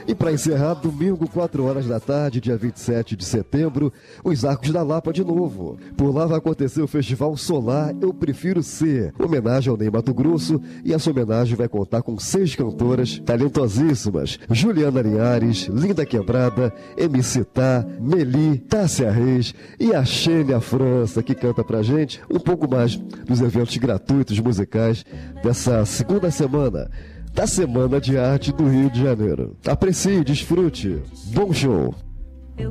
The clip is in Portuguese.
E para encerrar, domingo, 4 horas da tarde, dia 27 de setembro, os Arcos da Lapa de novo. Por lá vai acontecer o Festival Solar Eu Prefiro Ser, homenagem ao Ney Matogrosso, e essa homenagem vai contar com 6 cantoras talentosíssimas: Juliana Linhares, Linda Quebrada, MC Tá, Meli, Tássia Reis e a Xênia França, que canta pra gente um pouco mais dos eventos gratuitos musicais dessa segunda semana da Semana de Arte do Rio de Janeiro. Aprecie, desfrute. Bom show!